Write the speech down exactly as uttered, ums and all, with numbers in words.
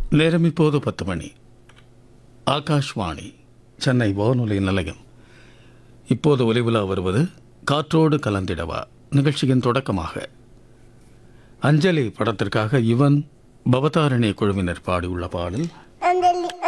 நேரம் இப்போது பத்து மணி. ஆகாஷ்வாணி சென்னை வானொலி நிலையம். இப்போது ஒலிவுலா வருவது காற்றோடு கலந்திடவா நிகழ்ச்சியின் தொடக்கமாக அஞ்சலி படத்திற்காக யுவன் பவதாரணி குழுவினர் பாடியுள்ள பாடல்